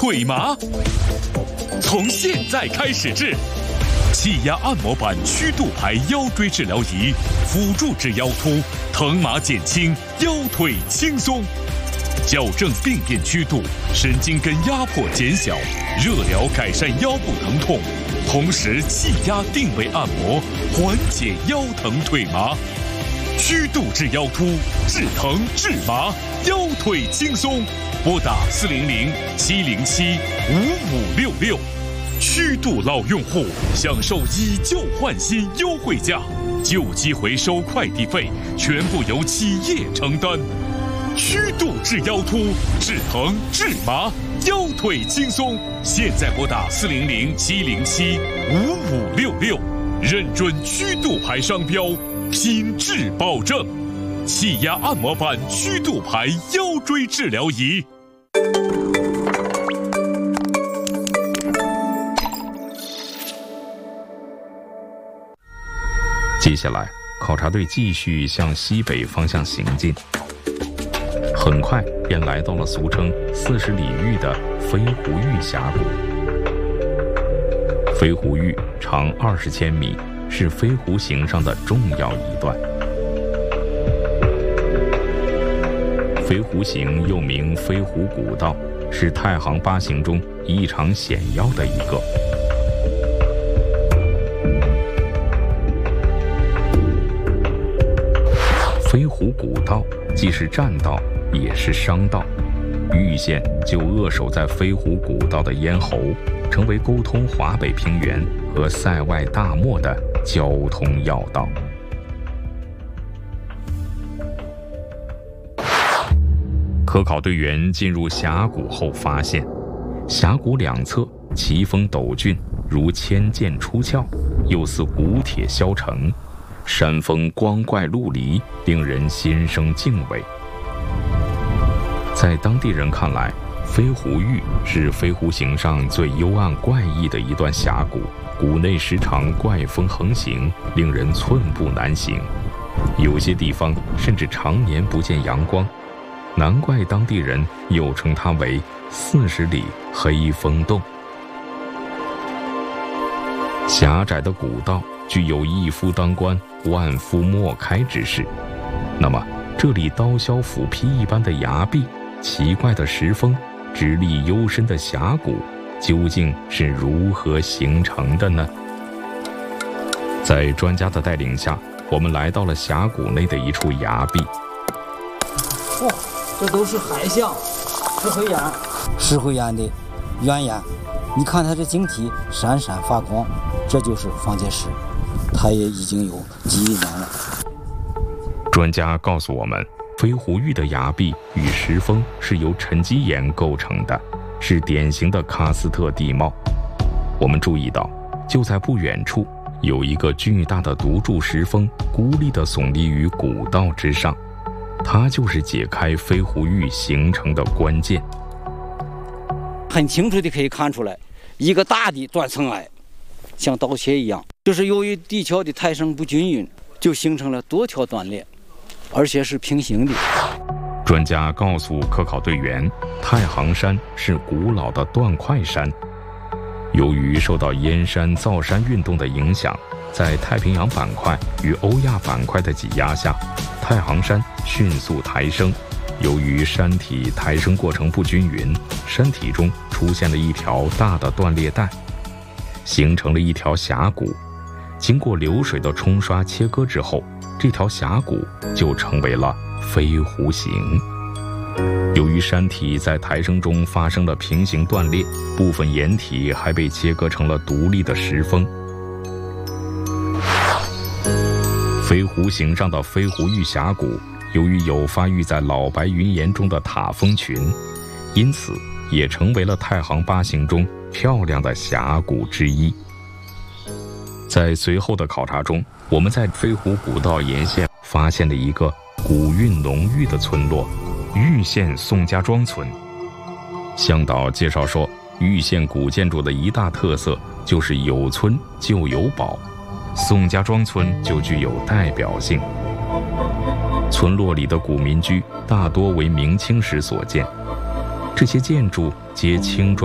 腿麻。从现在开始治，气压按摩板曲度牌腰椎治疗仪，辅助治腰突，疼麻减轻，腰腿轻松，矫正病变曲度，神经根压迫减小，热疗改善腰部疼痛，同时气压定位按摩，缓解腰疼腿麻。曲度治腰突，治疼治麻，腰腿轻松。拨打400-707-5566。曲度老用户享受以旧换新优惠价，旧机回收快递费全部由企业承担。曲度治腰突，治疼治麻，腰腿轻松。现在拨打400-707-5566，认准曲度牌商标，品质保证。气压按摩板曲度牌腰椎治疗仪。 接下来，考察队继续向西北方向行进，很快便来到了俗称40里峪的飞狐峪峡谷。飞狐峪长20千米，是飞狐行上的重要一段。飞狐行又名飞狐古道，是太行8行中异常险要的一个。飞狐古道既是栈道，也是商道。峪县就扼守在飞狐古道的咽喉，成为沟通华北平原和塞外大漠的交通要道。科考队员进入峡谷后发现，峡谷两侧奇峰陡峻，如千剑出鞘，又似古铁削成。山峰光怪陆离，令人心生敬畏。在当地人看来，飞狐峪是飞狐行上最幽暗怪异的一段峡谷，谷内时常怪风横行，令人寸步难行。有些地方甚至常年不见阳光，难怪当地人又称它为40里黑风洞。狭窄的古道具有一夫当关，万夫莫开之势。那么，这里刀削斧劈一般的崖壁、奇怪的石峰、直立幽深的峡谷，究竟是如何形成的呢？在专家的带领下，我们来到了峡谷内的一处崖壁。 哇，这都是海象，石灰岩，石灰岩的原岩。你看它这晶体闪闪发光，这就是方解石，它也已经有几亿年了。 专家告诉我们，飞狐峪的崖壁与石峰是由沉积岩构成的，是典型的喀斯特地貌。我们注意到，就在不远处有一个巨大的独柱石峰，孤立地耸立于古道之上，它就是解开飞狐峪形成的关键。 很清楚地可以看出来，一个大的断层崖，像刀切一样，就是由于地壳的抬升不均匀，就形成了多条断裂，而且是平行的。 专家告诉科考队员，太行山是古老的断块山，由于受到燕山造山运动的影响，在太平洋板块与欧亚板块的挤压下，太行山迅速抬升。由于山体抬升过程不均匀，山体中出现了一条大的断裂带，形成了一条峡谷。经过流水的冲刷切割之后，这条峡谷就成为了飞狐形。由于山体在抬升中发生了平行断裂，部分岩体还被切割成了独立的石峰。飞狐形上的飞狐峪峡谷，由于有发育在老白云岩中的塔峰群，因此也成为了太行8行中漂亮的峡谷之一。在随后的考察中，我们在飞狐古道沿线发现了一个古韵浓郁的村落——峪县宋家庄村。向导介绍说，峪县古建筑的一大特色就是有村就有堡，宋家庄村就具有代表性。村落里的古民居大多为明清时所建，这些建筑皆青砖